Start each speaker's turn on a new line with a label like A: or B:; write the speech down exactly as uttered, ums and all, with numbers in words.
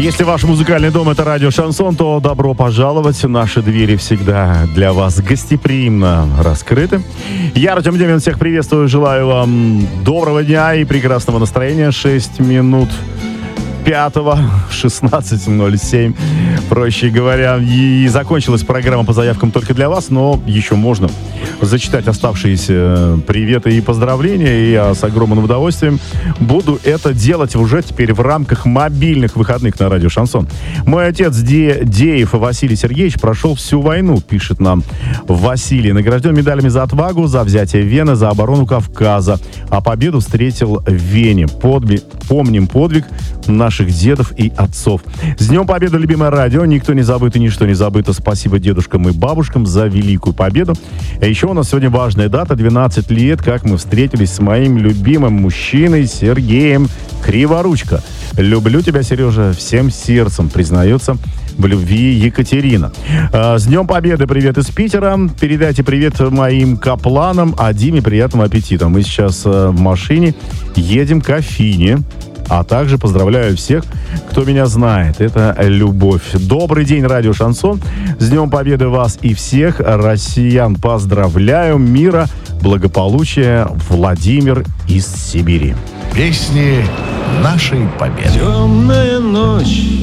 A: Если ваш музыкальный дом — это радио Шансон, то добро пожаловать. Наши двери всегда для вас гостеприимно раскрыты. Я, Артем Демин, всех приветствую. Желаю вам доброго дня и прекрасного настроения. шесть минут пятого, шестнадцать ноль семь, проще говоря. И закончилась программа по заявкам только для вас, но еще можно зачитать оставшиеся приветы и поздравления. И я с огромным удовольствием буду это делать уже теперь в рамках мобильных выходных на радио Шансон. Мой отец Де- Деев Василий Сергеевич прошел всю войну, пишет нам Василий. Награжден медалями за отвагу, за взятие Вены, за оборону Кавказа. А победу встретил в Вене. Подби- Помним подвиг наших дедов и отцов. С Днем Победы, любимое радио. Никто не забыт и ничто не забыто. Спасибо дедушкам и бабушкам за великую победу. А еще у нас сегодня важная дата. двенадцать лет, как мы встретились с моим любимым мужчиной Сергеем Криворучко. Люблю тебя, Сережа, всем сердцем, признается в любви Екатерина. А, с Днем Победы привет из Питера. Передайте привет моим капланам, а Диме приятного аппетита. Мы сейчас а, в машине едем к Афине. А также поздравляю всех, кто меня знает. Это любовь. Добрый день, радио Шансон. С Днем Победы вас и всех россиян поздравляю. Мира, благополучия. Владимир из Сибири.
B: Песни нашей победы.
C: Темная ночь,